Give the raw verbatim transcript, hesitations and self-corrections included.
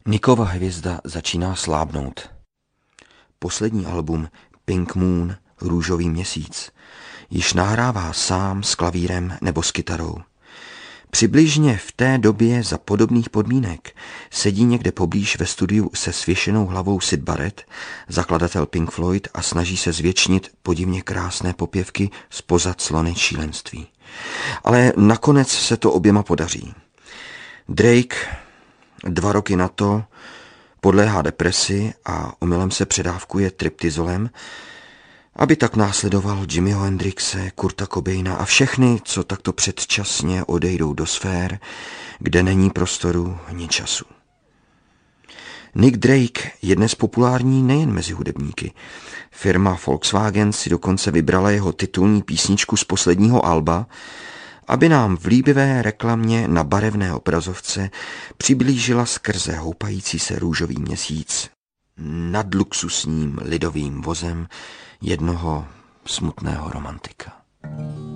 Nickova hvězda začíná slábnout. Poslední album Pink Moon, Růžový měsíc, již nahrává sám s klavírem nebo s kytarou. Přibližně v té době za podobných podmínek sedí někde poblíž ve studiu se svěšenou hlavou Syd Barrett, zakladatel Pink Floyd, a snaží se zvětšnit podivně krásné popěvky zpozad clony šílenství. Ale nakonec se to oběma podaří. Drake dva roky na to podléhá depresi a omylem se předávkuje triptizolem, aby tak následoval Jimmyho Hendrixe, Kurta Cobaina a všechny, co takto předčasně odejdou do sfér, kde není prostoru ani času. Nick Drake je dnes populární nejen mezi hudebníky. Firma Volkswagen si dokonce vybrala jeho titulní písničku z posledního alba, aby nám v líbivé reklamě na barevné obrazovce přiblížila skrze houpající se růžový měsíc nad luxusním lidovým vozem jednoho smutného romantika.